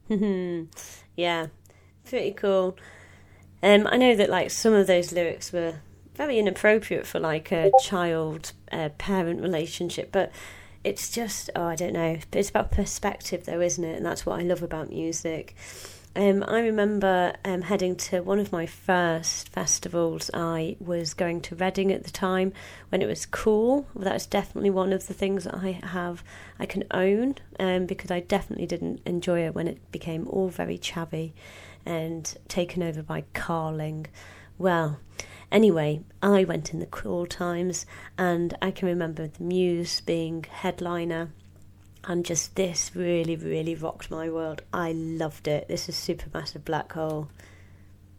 Yeah, pretty cool. I know that like some of those lyrics were very inappropriate for like a child parent relationship, but it's just, oh, I don't know. It's about perspective though, isn't it? And that's what I love about music. I remember heading to one of my first festivals. I was going to Reading at the time when it was cool. That's definitely one of the things that I can own, because I definitely didn't enjoy it when it became all very chavvy and taken over by Carling. Well, anyway, I went in the cool times, and I can remember the Muse being headliner, and just this really, really rocked my world. I loved it. This is Supermassive Black Hole.